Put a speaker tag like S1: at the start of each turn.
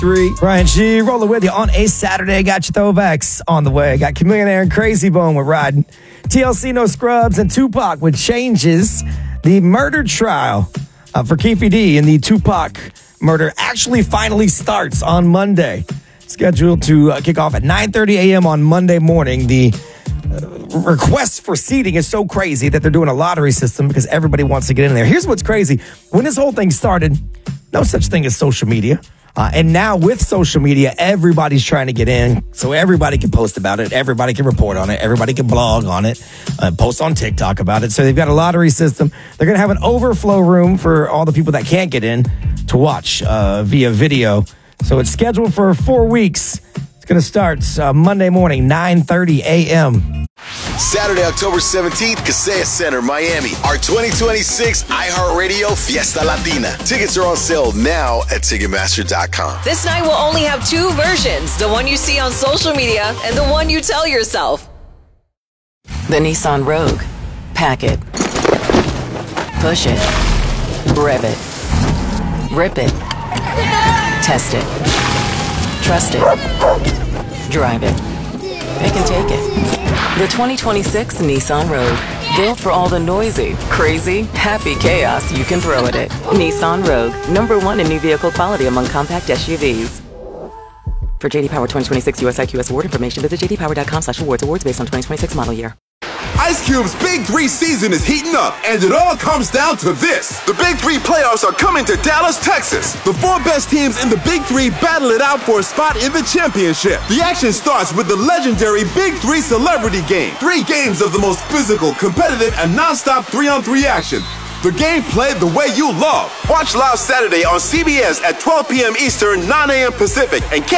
S1: 3. Brian G. rolling with you on a Saturday. Got your throwbacks on the way. Got Chameleon Air and Crazy Bone with Riding. TLC No Scrubs and Tupac with Changes. The murder trial for Keefe D and the Tupac murder actually finally starts on Monday. Scheduled to kick off at 9:30 a.m. on Monday morning. The request for seating is so crazy that they're doing a lottery system because everybody wants to get in there. Here's what's crazy. When this whole thing started, no such thing as social media. And now with social media, everybody's trying to get in. So everybody can post about it. Everybody can report on it. Everybody can blog on it. Post on TikTok about it. So they've got a lottery system. They're going to have an overflow room for all the people that can't get in to watch via video. So it's scheduled for 4 weeks. It's going to start Monday morning, 9:30 a.m.
S2: Saturday, October 17th, Kaseya Center, Miami. Our 2026 iHeartRadio Fiesta Latina. Tickets are on sale now at Ticketmaster.com.
S3: This night will only have 2 versions. The one you see on social media and the one you tell yourself.
S4: The Nissan Rogue. Pack it. Push it. Rev it. Rip it. Test it. Trust it. Drive it. Pick and take it. The 2026 Nissan Rogue. Built for all the noisy, crazy, happy chaos you can throw at it. Nissan Rogue. #1 in new vehicle quality among compact SUVs. For JD Power 2026 US IQS award information, visit jdpower.com/awards. Awards based on 2026 model year.
S5: Ice Cube's Big 3 season is heating up, and it all comes down to this. The Big 3 playoffs are coming to Dallas, Texas. The 4 best teams in the Big 3 battle it out for a spot in the championship. The action starts with the legendary Big 3 Celebrity Game. 3 games of the most physical, competitive, and non-stop 3-on-3 action. The game played the way you love. Watch live Saturday on CBS at 12 p.m. Eastern, 9 a.m. Pacific, and